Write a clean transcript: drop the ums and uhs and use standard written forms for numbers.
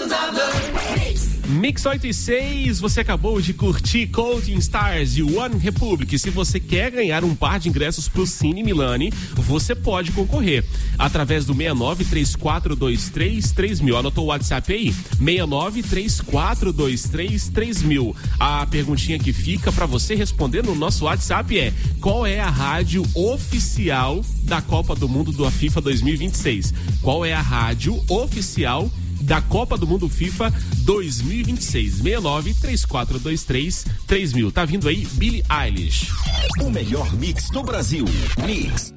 Mix 8 e 6, você acabou de curtir Counting Stars e One Republic. Se você quer ganhar um par de ingressos pro Cine Milani, você pode concorrer através do 6934233000. Anotou o WhatsApp aí? 6934233000. A perguntinha que fica pra você responder no nosso WhatsApp é: qual é a rádio oficial da Copa do Mundo da FIFA 2026? Qual é a rádio oficial da Copa do Mundo FIFA 2026? 6934233000. Tá vindo aí Billie Eilish. O melhor mix do Brasil. Mix